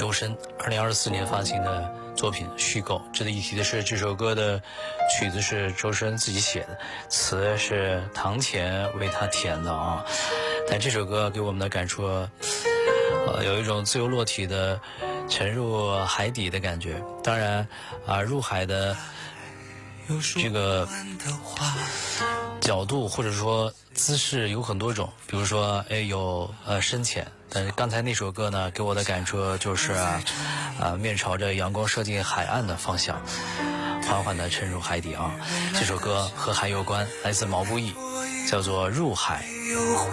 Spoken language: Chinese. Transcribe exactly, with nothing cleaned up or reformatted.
周深二零二四年发行的作品《虚构》。值得一提的是，这首歌的曲子是周深自己写的，词是唐田为他填的啊。但这首歌给我们的感触，呃，有一种自由落体的沉入海底的感觉。当然啊，入海的这个角度或者说姿势有很多种，比如说哎有呃深浅，但是刚才那首歌呢给我的感触就是啊、呃、面朝着阳光射进海岸的方向，缓缓地沉入海底啊。这首歌和海有关，来自毛不易，叫做《入海》。